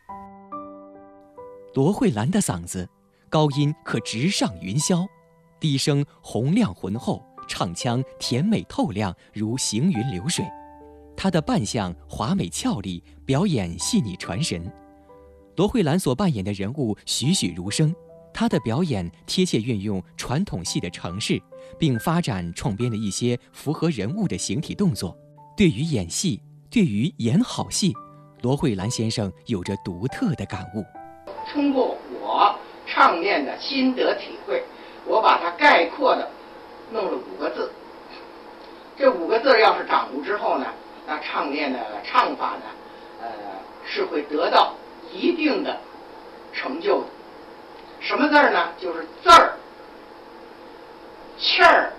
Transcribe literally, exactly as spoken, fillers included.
罗慧兰的嗓子高音可直上云霄，低声洪亮浑厚，唱腔甜美透亮，如行云流水。她的扮相华美俏丽，表演细腻传神。罗慧兰所扮演的人物栩栩如生，她的表演贴切运用传统戏的程式，并发展创编了一些符合人物的形体动作。对于演戏，对于演好戏，罗慧兰先生有着独特的感悟。 通过我唱念的心得体会，我把它概括的弄了五个字。这五个字要是掌握之后呢，那唱念的唱法呢，呃，是会得到一定的成就的。什么字儿呢？就是字儿、气儿、